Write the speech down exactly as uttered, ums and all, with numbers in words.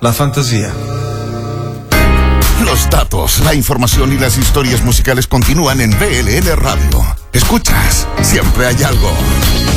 la fantasía. Los datos, la información y las historias musicales continúan en B L N Radio. Escuchas, siempre hay algo.